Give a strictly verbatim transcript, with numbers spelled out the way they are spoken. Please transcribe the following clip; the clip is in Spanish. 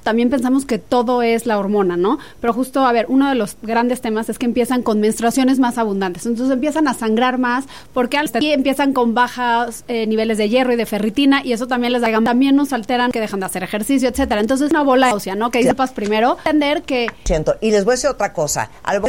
también pensamos que todo es la hormona, ¿no? Pero justo, a ver, uno de los grandes temas es que empiezan con menstruaciones más abundantes. Entonces empiezan a sangrar más porque aquí empiezan con bajos eh, niveles de hierro y de ferritina y eso también les da, también nos alteran que dejan de hacer ejercicio, etcétera. Entonces una bola de náusea, ¿no? Que sepas primero entender que... Y les voy a decir otra cosa. Al